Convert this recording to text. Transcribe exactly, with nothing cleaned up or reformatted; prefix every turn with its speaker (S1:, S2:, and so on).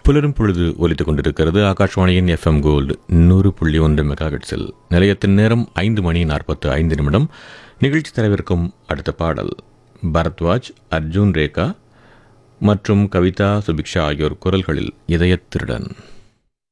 S1: புலரும் பொழுது ஒலித்துக் கொண்டிருக்கிறது. ஆகாஷ்வாணியின் எஃப்எம் கோல்டு நூறு புள்ளி ஒன்று மெகாஹெட்ஸில். நிலையத்தின் நேரம் ஐந்து மணி நாற்பத்து ஐந்து நிமிடம். நிகழ்ச்சி தலைவருக்கும் அடுத்த பாடல் பரத்வாஜ், அர்ஜுன் ரேகா மற்றும் கவிதா சுபிக்ஷா ஆகியோர் குரல்களில் இதயத் திருடன்.